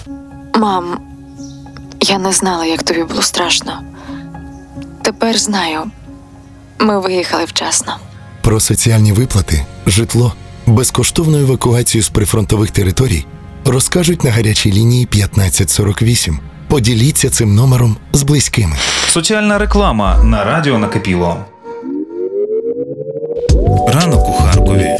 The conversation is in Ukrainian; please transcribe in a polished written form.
Мам, я не знала, як тобі було страшно. Тепер знаю. Ми виїхали вчасно. Про соціальні виплати, житло, безкоштовну евакуацію з прифронтових територій розкажуть на гарячій лінії 1548. Поділіться цим номером з близькими. Соціальна реклама на радіо Накипіло. Ранок у Харкові.